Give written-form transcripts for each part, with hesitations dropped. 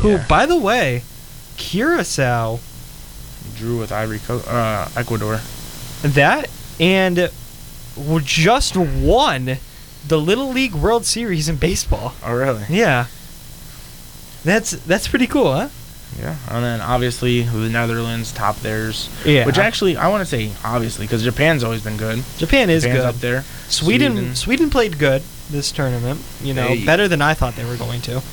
who, by the way, Curacao drew with Ecuador. That and just won the Little League World Series in baseball. Oh, really? Yeah. That's pretty cool, huh? Yeah. And then, obviously, the Netherlands topped theirs. Yeah. Which, actually, I want to say, obviously, because Japan's always been good. Japan's good. up there. Sweden played good this tournament. Better than I thought they were going to.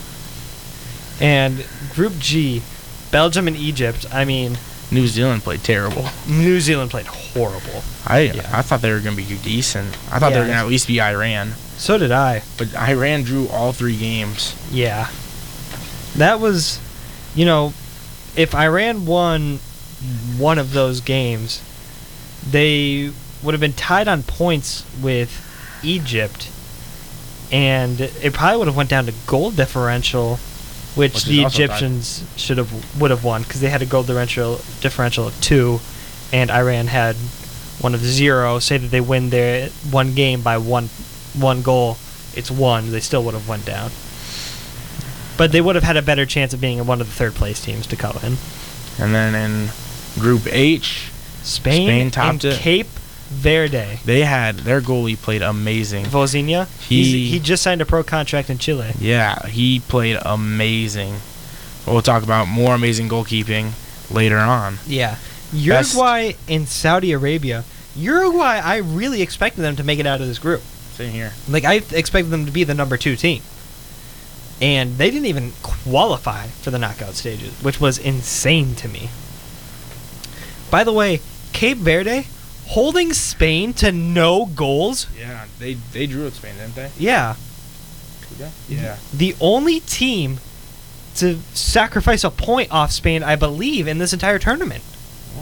And Group G, Belgium and Egypt, New Zealand played terrible. New Zealand played horrible. I thought they were going to be decent. I thought they were going to at least be Iran. So did I. But Iran drew all 3 games. Yeah. That was, if Iran won one of those games, they would have been tied on points with Egypt, and it probably would have went down to goal differential, which the Egyptians would have won because they had a goal differential of 2, and Iran had one of 0. Say that they win their one game by one goal, it's 1. They still would have went down. But they would have had a better chance of being one of the third-place teams to go in. And then in Group H, Spain topped and it. Cape Verde. Their goalie played amazing. Vozinha? He just signed a pro contract in Chile. Yeah, he played amazing. We'll talk about more amazing goalkeeping later on. Yeah. Uruguay and Saudi Arabia. Uruguay, I really expected them to make it out of this group. Same here. I expected them to be the number 2 team. And they didn't even qualify for the knockout stages, which was insane to me. By the way, Cape Verde holding Spain to no goals. Yeah, they drew with Spain, didn't they? Yeah. Yeah. The only team to sacrifice a point off Spain, I believe, in this entire tournament. Yeah.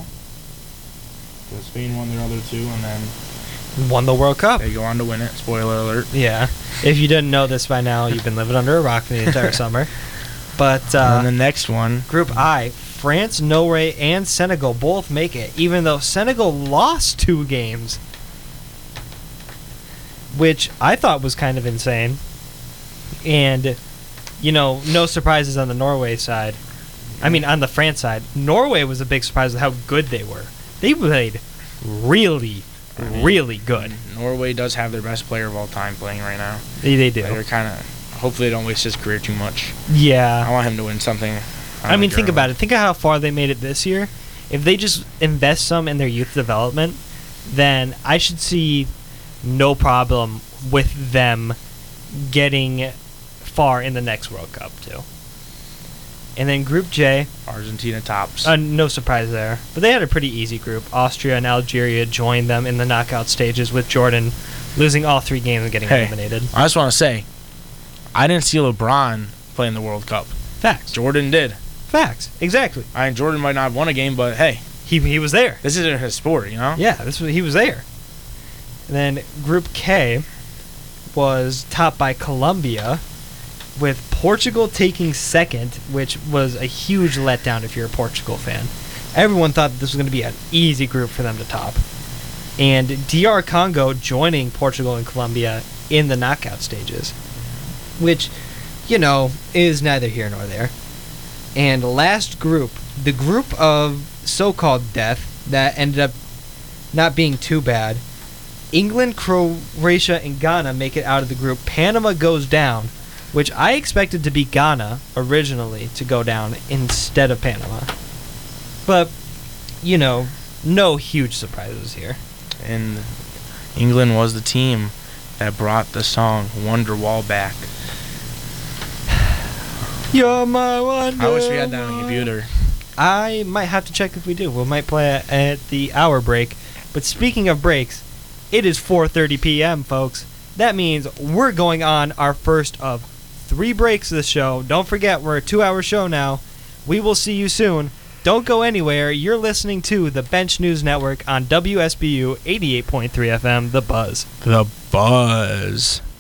So Spain won their other 2 and then won the World Cup. They go on to win it. Spoiler alert. Yeah. If you didn't know this by now, you've been living under a rock for the entire summer. But and the next one, Group I, France, Norway, and Senegal both make it, even though Senegal lost 2 games, which I thought was kind of insane. And, no surprises on the Norway side. On the France side. Norway was a big surprise with how good they were. They played really good. Norway does have their best player of all time playing right now. They do. They're kind of. Hopefully, they don't waste his career too much. Yeah. I want him to win something. Think about it. Think of how far they made it this year. If they just invest some in their youth development, then I should see no problem with them getting far in the next World Cup, too. And then Group J. Argentina tops. No surprise there. But they had a pretty easy group. Austria and Algeria joined them in the knockout stages, with Jordan losing all 3 games and getting eliminated. I just want to say, I didn't see LeBron play in the World Cup. Facts. Jordan did. Facts. Exactly. Jordan might not have won a game, but hey. He was there. This isn't his sport, Yeah, he was there. And then Group K was topped by Colombia, with Portugal taking second, which was a huge letdown if you're a Portugal fan. Everyone thought that this was going to be an easy group for them to top. And DR Congo joining Portugal and Colombia in the knockout stages, which, is neither here nor there. And last group, the group of so-called death that ended up not being too bad. England, Croatia, and Ghana make it out of the group. Panama goes down, which I expected to be Ghana originally to go down instead of Panama. But, no huge surprises here. And England was the team that brought the song Wonderwall back. You're my wonder. I wish we had that on the computer. I might have to check if we do. We might play it at the hour break. But speaking of breaks, it is 4:30 p.m., folks. That means we're going on our first of 3 breaks of the show. Don't forget, we're a 2-hour show now. We will see you soon. Don't go anywhere. You're listening to the Bench News Network on WSBU 88.3 FM, The Buzz. The Buzz.